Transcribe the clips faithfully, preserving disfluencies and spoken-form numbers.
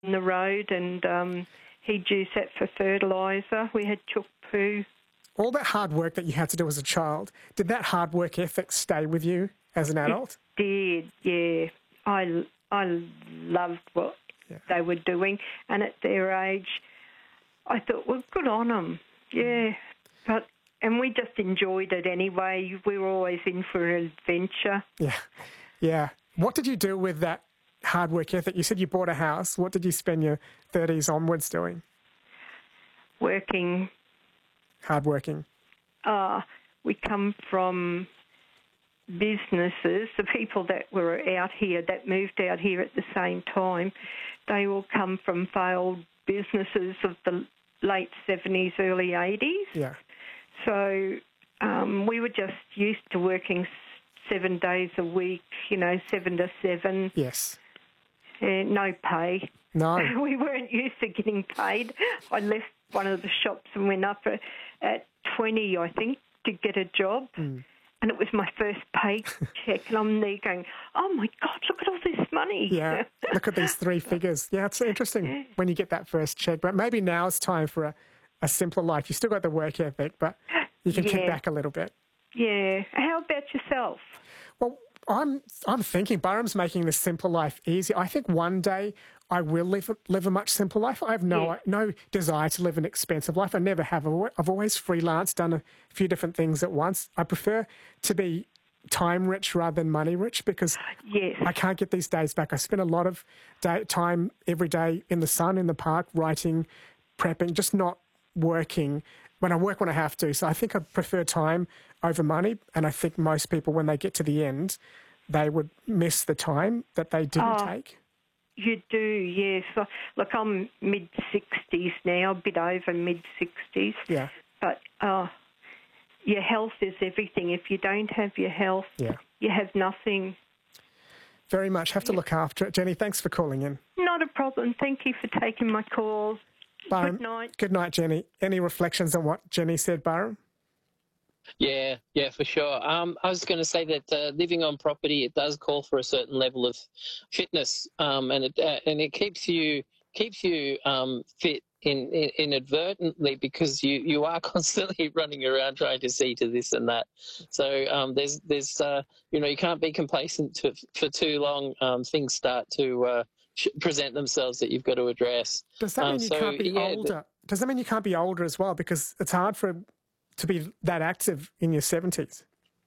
the road, and um, he'd use that for fertiliser. We had chook poo. All that hard work that you had to do as a child, did that hard work ethic stay with you as an adult? It did, yeah. I, I loved what yeah. they were doing, and at their age, I thought, well, good on them, yeah. But and we just enjoyed it anyway. We were always in for an adventure. Yeah, yeah. What did you do with that hard work ethic? You said you bought a house. What did you spend your thirties onwards doing? Working. Hard working. Uh, we come from businesses. The people that were out here, that moved out here at the same time, they all come from failed businesses of the late seventies, early eighties. Yeah. So um, we were just used to working seven days a week, you know, seven to seven. Yes. Uh, no pay. No. We weren't used to getting paid. I left one of the shops and went up at, at twenty, I think, to get a job. Mm. And it was my first pay check. And I'm there going, oh, my God, look at all this money. Yeah, look at these three figures. Yeah, it's interesting yeah. when you get that first check. But maybe now it's time for a, a simpler life. You still got the work ethic, but you can yeah. kick back a little bit. Yeah. How about yourself? Well, I'm I'm thinking Burrum's making this simple life easy. I think one day I will live a, live a much simpler life. I have no yeah. no desire to live an expensive life. I never have. I've always freelanced, done a few different things at once. I prefer to be time rich rather than money rich because yes. I can't get these days back. I spend a lot of day, time every day in the sun, in the park, writing, prepping, just not working. When I work when I have to. So I think I prefer time over money. And I think most people, when they get to the end, they would miss the time that they didn't oh, take. You do, yes. So, look, I'm mid-sixties now, a bit over mid-sixties. Yeah. But uh, your health is everything. If you don't have your health, yeah. you have nothing. Very much. Have to look after it. Jenny, thanks for calling in. Not a problem. Thank you for taking my calls. Barham, good night. Good night, Jenny. Any reflections on what Jenny said, Barham? Yeah, yeah, for sure. Um, I was going to say that uh, living on property, it does call for a certain level of fitness, um, and it uh, and it keeps you keeps you um, fit in, in, inadvertently because you, you are constantly running around trying to see to this and that. So um, there's there's uh, you know you can't be complacent to, for too long. Um, things start to uh, present themselves that you've got to address. Does that mean um, you so, can't be yeah, older? The, Does that mean you can't be older as well? Because it's hard for to be that active in your seventies.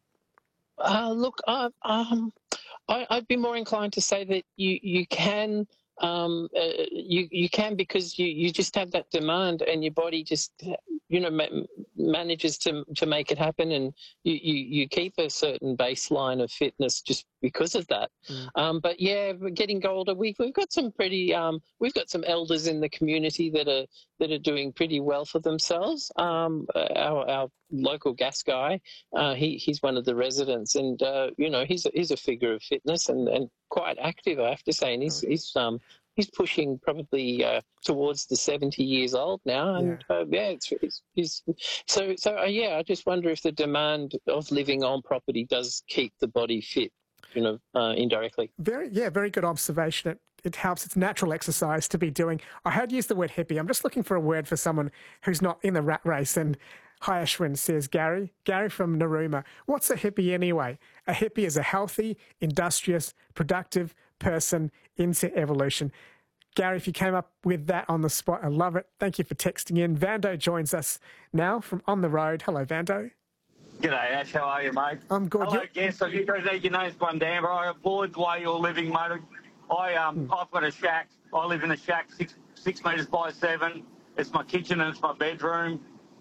Uh, look, I, um, I, I'd be more inclined to say that you you can um, uh, you you can because you, you just have that demand and your body just you know ma- manages to to make it happen, and you, you, you keep a certain baseline of fitness just because of that. Mm. Um, but yeah, we're getting older. We've we've got some pretty um, we've got some elders in the community that are that are doing pretty well for themselves. Um, our, our local gas guy, uh, he he's one of the residents, and uh, you know he's a, he's a figure of fitness and, and quite active, I have to say, and he's he's um he's pushing probably uh, towards the seventy years old now, and yeah, uh, yeah it's, it's, it's so so uh, yeah. I just wonder if the demand of living on property does keep the body fit, you know, uh, indirectly. Very yeah, very good observation. It it helps. It's natural exercise to be doing. I heard you use the word hippie. I'm just looking for a word for someone who's not in the rat race. And Hi Ashwin, says Gary. Gary from Narooma. What's a hippie anyway? A hippie is a healthy, industrious, productive person into evolution. Gary, if you came up with that on the spot, I love it. Thank you for texting in. Vando joins us now from On the Road. Hello, Vando. G'day, Ash. How are you, mate? I'm good. Hello, guest. I you your name's Bundamba. I applaud the way you're living, mate. I um, mm. I've got a shack. I live in a shack, six six metres by seven. It's my kitchen and it's my bedroom.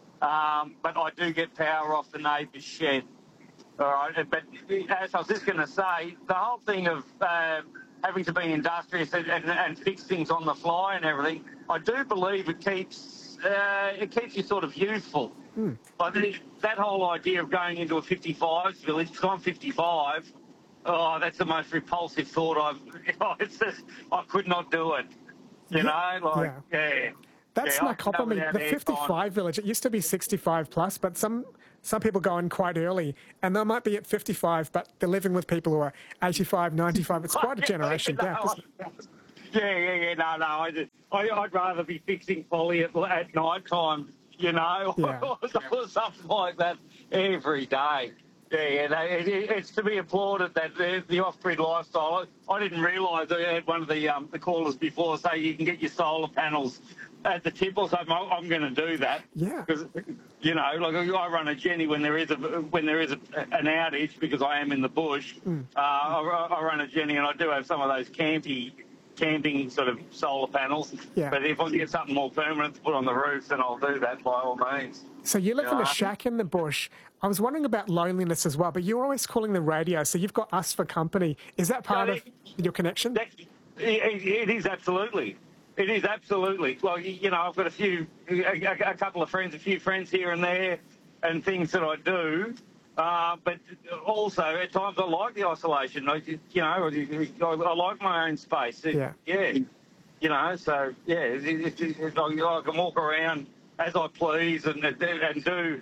Um, but I do get power off the neighbour's shed. All right. But as I was just going to say, the whole thing of uh, having to be industrious and, and, and fix things on the fly and everything, I do believe it keeps uh, it keeps you sort of youthful. Mm. I think that whole idea of going into a fifty-fives village, because I'm fifty-five, oh, that's the most repulsive thought I've. Oh, it's just, I could not do it. You yeah. know, like yeah. yeah. That's yeah, not copper me. The fifty-five village, it used to be sixty-five plus, but some some people go in quite early, and they might be at fifty-five, but they're living with people who are eighty-five, ninety-five. It's quite a generation gap, isn't it? Yeah, yeah, yeah. No, no. I, just, I, I'd rather be fixing Polly at, at night time, you know, Yeah. or something like that every day. Yeah, yeah. No, it, it, it's to be applauded that the, the off-grid lifestyle. I, I didn't realise. I had one of the um, the callers before say you can get your solar panels at the tip or something. I'm, I'm going to do that. Yeah. Because, you know, like I run a Jenny when there is a when there is a, an outage because I am in the bush. Mm. Uh, I, I run a Jenny and I do have some of those campy. camping sort of solar panels. Yeah. But if I can get something more permanent to put on the roof, then I'll do that by all means. So you live you in know? a shack in the bush. I was wondering about loneliness as well, but you're always calling the radio, so you've got us for company. Is that part no, of your connection? That, it, it is absolutely. It is absolutely. Well, you know, I've got a few, a, a couple of friends, a few friends here and there and things that I do. Uh, but also, at times, I like the isolation. I, you know, I, I like my own space. It, yeah. Yeah. You know, so, yeah, it, it, it, it, I can walk around as I please and, and do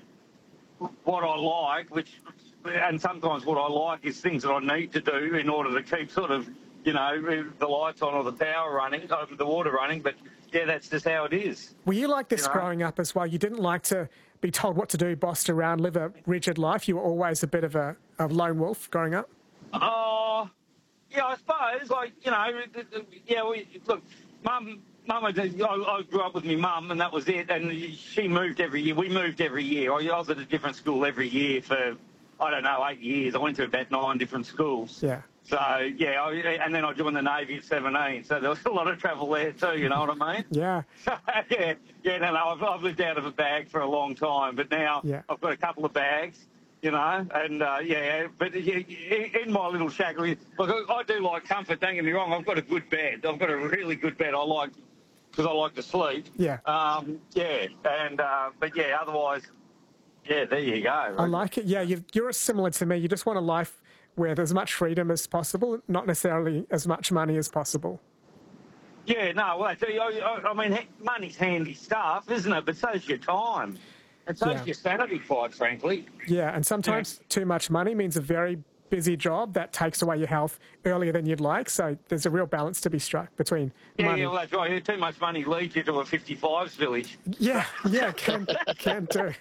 what I like, which, and sometimes what I like is things that I need to do in order to keep sort of, you know, the lights on or the power running, the water running. But, yeah, that's just how it is. Were you like this you know? growing up as well? You didn't like to be told what to do, bossed around, live a rigid life? You were always a bit of a, a lone wolf growing up? Oh, uh, yeah, I suppose. Like, you know, yeah, we, look, Mum, Mum, I, I grew up with my mum and that was it. And she moved every year. We moved every year. I was at a different school every year for, I don't know, eight years. I went to about nine different schools. Yeah. So, yeah, I, and then I joined the Navy at seventeen. So there was a lot of travel there too, you know what I mean? Yeah. yeah, yeah, no, no, I've, I've lived out of a bag for a long time. But now yeah. I've got a couple of bags. You know, and uh, yeah, but in my little shack, look, I do like comfort. Don't get me wrong. I've got a good bed. I've got a really good bed. I like because I like to sleep. Yeah. Um, yeah, and uh, but yeah, otherwise, yeah, there you go. Right? I like it. Yeah, you've, you're similar to me. You just want a life where there's as much freedom as possible, not necessarily as much money as possible. Yeah, no, well, I, tell you, I, I mean, money's handy stuff, isn't it? But so's your time. And so's yeah. your sanity, quite frankly. Yeah, and sometimes yeah. too much money means a very busy job that takes away your health earlier than you'd like. So there's a real balance to be struck between yeah, money. Yeah, well, that's right. Too much money leads you to a fifty-fives village. Yeah, yeah, can, can do.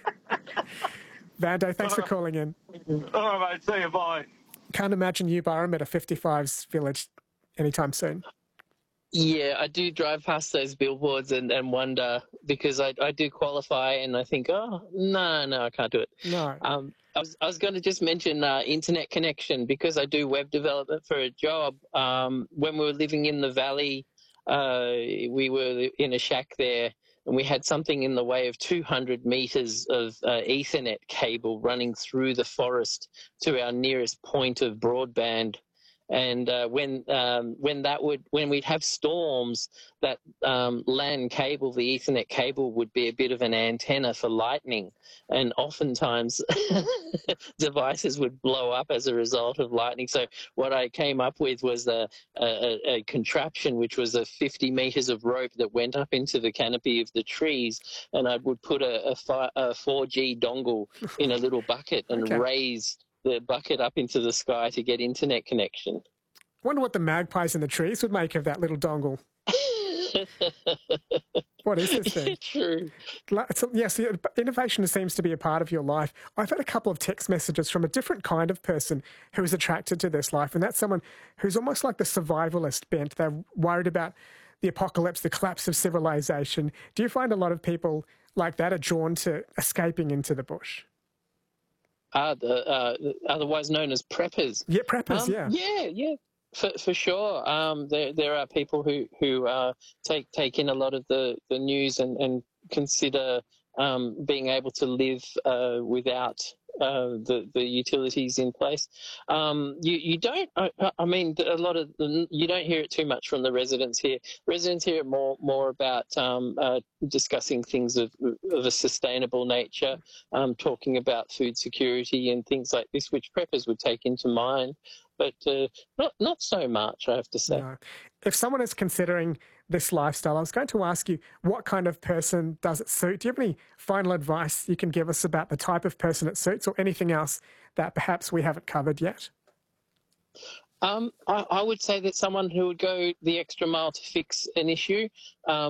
Vando, thanks for calling in. All right, mate. See you. Bye. Can't imagine you, Byron, at a fifty-fives village anytime soon. Yeah, I do drive past those billboards and, and wonder, because I, I do qualify and I think, oh, no, no, I can't do it. No. Um, I was, I was going to just mention uh, internet connection, because I do web development for a job. Um, when we were living in the valley, uh, we were in a shack there, and we had something in the way of two hundred metres of uh, Ethernet cable running through the forest to our nearest point of broadband. And uh, when um, when that would when we'd have storms, that um, LAN cable, the Ethernet cable, would be a bit of an antenna for lightning, and oftentimes devices would blow up as a result of lightning. So what I came up with was a, a, a contraption, which was a fifty meters of rope that went up into the canopy of the trees, and I would put a, a, fi- a four G dongle in a little bucket and okay. raise the bucket up into the sky to get internet connection. I wonder what the magpies in the trees would make of that little dongle. What is this thing? True. Yes, yeah, so innovation seems to be a part of your life. I've had a couple of text messages from a different kind of person who is attracted to this life, and that's someone who's almost like the survivalist bent. They're worried about the apocalypse, the collapse of civilization. Do you find a lot of people like that are drawn to escaping into the bush? Uh, the, uh, otherwise known as preppers. Yeah, preppers, um, yeah. Yeah, yeah, for, for sure. Um, there there are people who, who uh, take take in a lot of the, the news and, and consider um, being able to live uh, without uh, the, the utilities in place. Um, you, you don't, I, I mean, a lot of, the, you don't hear it too much from the residents here. Residents hear more, more about um, uh, discussing things of, of a sustainable nature, um, talking about food security and things like this, which preppers would take into mind, but uh, not, not so much, I have to say. No. If someone is considering this lifestyle, I was going to ask you, what kind of person does it suit? Do you have any final advice you can give us about the type of person it suits, or anything else that perhaps we haven't covered yet? Um, I, I would say that someone who would go the extra mile to fix an issue, um,